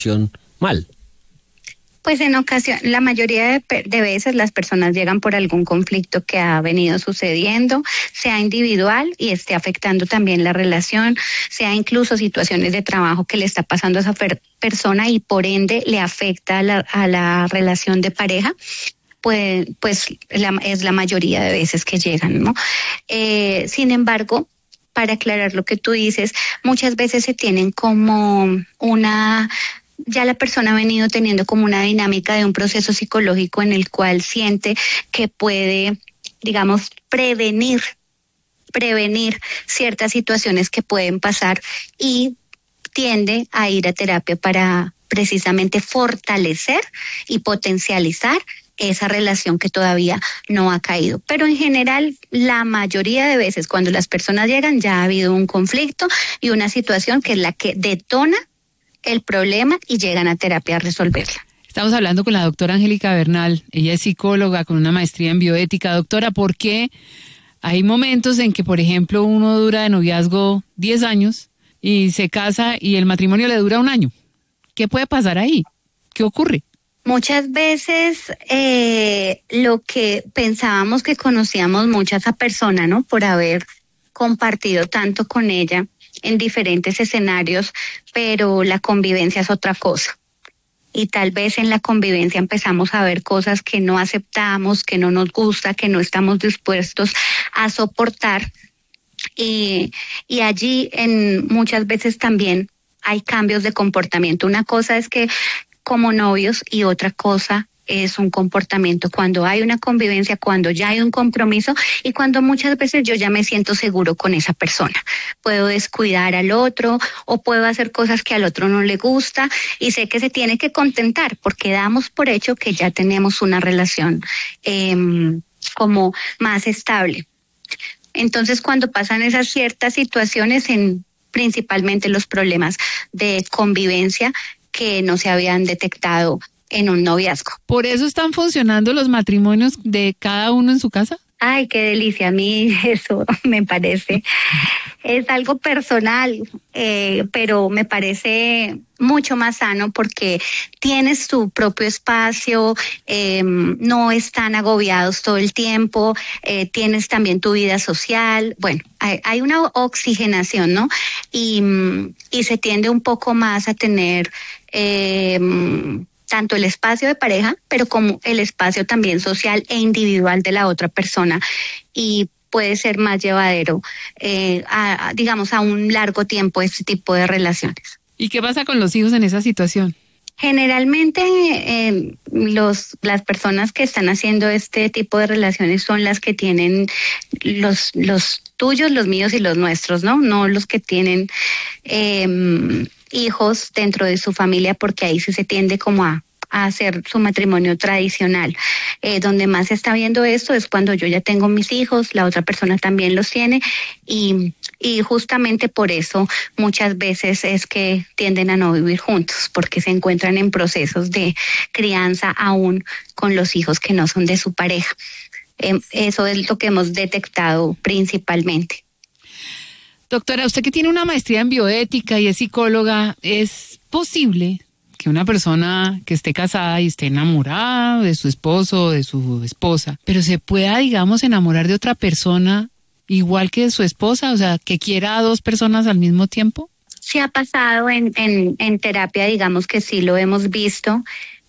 mal. Pues en ocasión, la mayoría de veces las personas llegan por algún conflicto que ha venido sucediendo, sea individual y esté afectando también la relación, sea incluso situaciones de trabajo que le está pasando a esa persona y por ende le afecta a la relación de pareja. Pues es la mayoría de veces que llegan, ¿no? Sin embargo, para aclarar lo que tú dices, muchas veces se tienen como ya la persona ha venido teniendo como una dinámica de un proceso psicológico en el cual siente que puede, digamos, prevenir ciertas situaciones que pueden pasar y tiende a ir a terapia para precisamente fortalecer y potencializar esa relación que todavía no ha caído. Pero en general, la mayoría de veces cuando las personas llegan ya ha habido un conflicto y una situación que es la que detona el problema y llegan a terapia a resolverla. Estamos hablando con la doctora Angélica Bernal. Ella es psicóloga con una maestría en bioética. Doctora, ¿por qué hay momentos en que, por ejemplo, uno dura de noviazgo 10 años y se casa y el matrimonio le dura 1 año? ¿Qué puede pasar ahí? ¿Qué ocurre? Muchas veces lo que pensábamos que conocíamos mucho a esa persona, ¿no? Por haber compartido tanto con ella en diferentes escenarios, pero la convivencia es otra cosa. Y tal vez en la convivencia empezamos a ver cosas que no aceptamos, que no nos gusta, que no estamos dispuestos a soportar. Y allí muchas veces también hay cambios de comportamiento. Una cosa es que como novios y otra cosa es un comportamiento cuando hay una convivencia, cuando ya hay un compromiso y cuando muchas veces yo ya me siento seguro con esa persona. Puedo descuidar al otro o puedo hacer cosas que al otro no le gusta y sé que se tiene que contentar porque damos por hecho que ya tenemos una relación como más estable. Entonces, cuando pasan esas ciertas situaciones, principalmente los problemas de convivencia que no se habían detectado en un noviazgo. ¿Por eso están funcionando los matrimonios de cada uno en su casa? Ay, qué delicia, a mí eso me parece, es algo personal, pero me parece mucho más sano porque tienes tu propio espacio, no están agobiados todo el tiempo, tienes también tu vida social, bueno, hay una oxigenación, ¿no? Y se tiende un poco más a tener tanto el espacio de pareja, pero como el espacio también social e individual de la otra persona y puede ser más llevadero, digamos, a un largo tiempo este tipo de relaciones. ¿Y qué pasa con los hijos en esa situación? Generalmente las personas que están haciendo este tipo de relaciones son las que tienen los tuyos, los míos y los nuestros, ¿no? No los que tienen hijos dentro de su familia, porque ahí sí se tiende como a hacer su matrimonio tradicional. Donde más se está viendo esto es cuando yo ya tengo mis hijos, la otra persona también los tiene y justamente por eso muchas veces es que tienden a no vivir juntos, porque se encuentran en procesos de crianza aún con los hijos que no son de su pareja. Eso es lo que hemos detectado principalmente. Doctora, usted que tiene una maestría en bioética y es psicóloga, ¿es posible que una persona que esté casada y esté enamorada de su esposo o de su esposa, pero se pueda, digamos, enamorar de otra persona igual que de su esposa? O sea, que quiera a 2 personas al mismo tiempo. Sí ha pasado en terapia, digamos que sí lo hemos visto.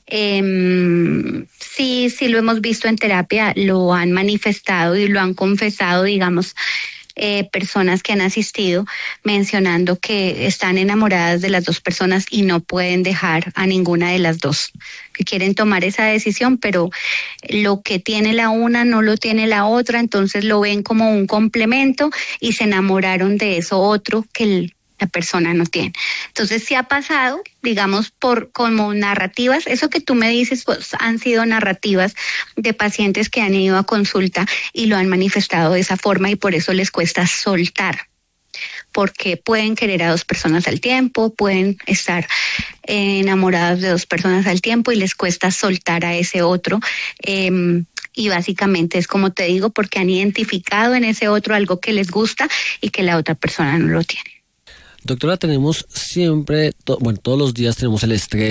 Sí lo hemos visto en terapia, lo han manifestado y lo han confesado, digamos, personas que han asistido mencionando que están enamoradas de las 2 personas y no pueden dejar a ninguna de las 2, que quieren tomar esa decisión, pero lo que tiene la una no lo tiene la otra, entonces lo ven como un complemento y se enamoraron de eso otro que la persona no tiene. Entonces sí ha pasado, digamos, por como narrativas, eso que tú me dices, pues han sido narrativas de pacientes que han ido a consulta y lo han manifestado de esa forma y por eso les cuesta soltar, porque pueden querer a 2 personas al tiempo, pueden estar enamorados de 2 personas al tiempo y les cuesta soltar a ese otro. Y básicamente es como te digo, porque han identificado en ese otro algo que les gusta y que la otra persona no lo tiene. Doctora, tenemos siempre, bueno, todos los días tenemos el estrés.